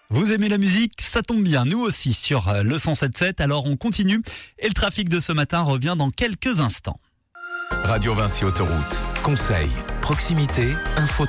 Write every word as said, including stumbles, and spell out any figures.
Vous aimez la musique? Ça tombe bien, nous aussi sur le cent sept sept. Alors on continue et le trafic de ce matin revient dans quelques instants. Radio Vinci Autoroute. Conseils, proximité, info.